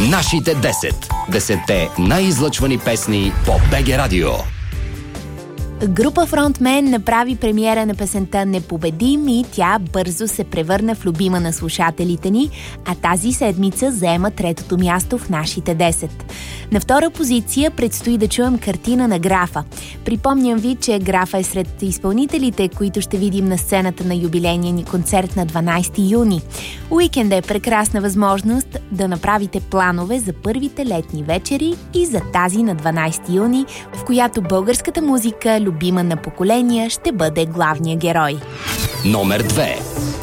Нашите 10. 10-те най-излъчвани песни по БГ Радио. Група Фронтмен направи премиера на песента "Непобедим" и тя бързо се превърна в любима на слушателите ни, а тази седмица заема третото място в нашите 10. На втора позиция предстои да чуем "Картина на Графа". Припомням ви, че Графа е сред изпълнителите, които ще видим на сцената на юбилейния ни концерт на 12 юни. Уикенд е прекрасна възможност да направите планове за първите летни вечери и за тази на 12 юни, в която българската музика, любима на поколения, ще бъде главния герой. Номер 2.